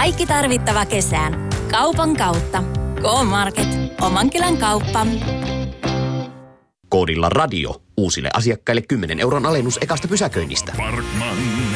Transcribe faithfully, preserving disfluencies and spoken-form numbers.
Kaikki tarvittava kesään. Kaupan kautta. K-Market. Oman kylän kauppa. Koodilla radio. Uusille asiakkaille kymmenen euron alennus ekasta pysäköinnistä. Parkman.